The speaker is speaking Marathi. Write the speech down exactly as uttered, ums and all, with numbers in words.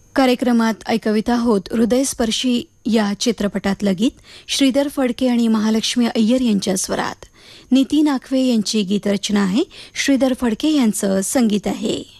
कार्यक्रमात ऐकवित आहोत हृदयस्पर्शी या चित्रपटातलं गीत श्रीधर फडके आणि महालक्ष्मी अय्यर यांच्या स्वरात. नितीन आखवे यांची गीतरचना आहे, श्रीधर फडके यांचं संगीत आहे.